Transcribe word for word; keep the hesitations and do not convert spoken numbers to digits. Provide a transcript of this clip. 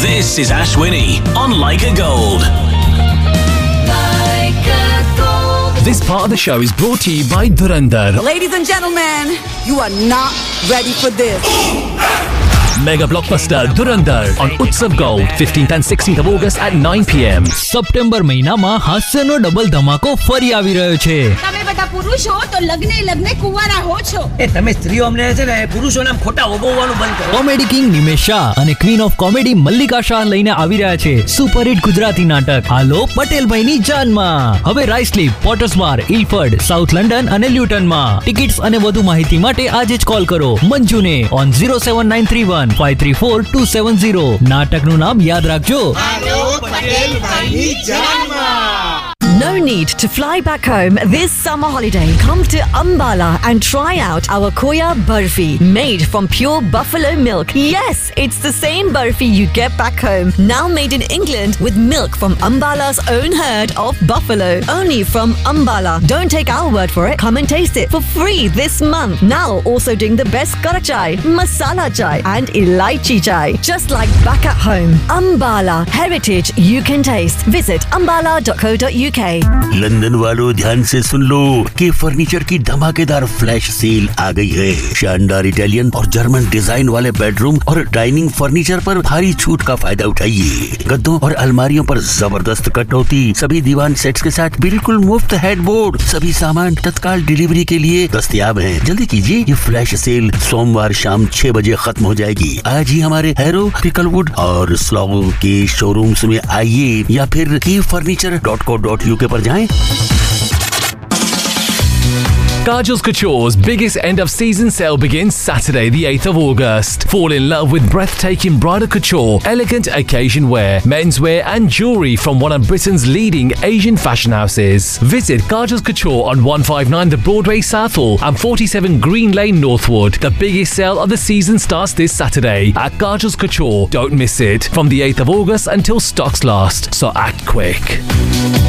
This is Ashwini on Leica Gold. This part of the show is brought to you by Dhurandhar. Ladies and gentlemen, you are not ready for this. Mega blockbuster Dhurandhar on Utsav Gold, fifteenth and sixteenth of August at nine p m. September મહિનામાં હાસ્યનો double ધમાકો ફરી આવી રહ્યો છે. તમે બધા પુરુષ હો તો લગ્ને લગ્ને કુંવારા હો છો. એ તમે સ્ત્રીઓ અમને છે ને પુરુષોને ખોટા ઓબોવાનું બંધ કરો. કોમેડી કિંગ નિમેશ શાહ અને queen of comedy Mallika Shah લઈને આવી રહ્યા છે સુપર હિટ ગુજરાતી નાટક હાલો પટેલભાઈની જાનમાં. હવે રાઇસલીપ, પોટર્સબાર, ઇલફર્ડ, સાઉથ લંડન અને લ્યુટનમાં. ટિકિટ્સ અને વધુ માહિતી માટે આજે જ કોલ કરો મંજુને on zero seven nine three one five three four two seven zero. નાટકનું નામ યાદ રાખજો. No need to fly back home this summer holiday. Come to Ambala and try out our Koya Barfi, made from pure buffalo milk. Yes, it's the same Barfi you get back home, now made in England with milk from Ambala's own herd of buffalo. Only from Ambala. Don't take our word for it. Come and taste it for free this month. Now also doing the best kara chai, masala chai and elaichi chai. Just like back at home. Ambala, heritage you can taste. Visit ambala dot co dot u k. London वालों ध्यान से सुन लो कि furniture की धमाकेदार flash sale आ गई है। शानदार Italian और जर्मन डिजाइन वाले बेडरूम और डाइनिंग फर्नीचर पर भारी छूट का फायदा उठाइए। गद्दों और अलमारियों पर जबरदस्त कटौती, सभी दीवान सेट्स के साथ बिल्कुल मुफ्त हेडबोर्ड, सभी सामान तत्काल डिलीवरी के लिए दस्तयाब हैं। जल्दी कीजिए, ये फ्लैश सेल सोमवार शाम छह बजे खत्म हो जाएगी। आज ही हमारे हैरो, पिकलवुड और स्लॉगो के शोरूम्स में आइए या फिर की furniture dot co dot UK पर जाएं। Kajal's Couture's biggest end of season sale begins Saturday the eighth of August. Fall in love with breathtaking bridal couture, elegant occasion wear, menswear and jewellery from one of Britain's leading Asian fashion houses. Visit Kajal's Couture on one fifty-nine The Broadway Southall and forty-seven Green Lane Northwood. The biggest sale of the season starts this Saturday at Kajal's Couture. Don't miss it. From the eighth of August until stocks last, so act quick.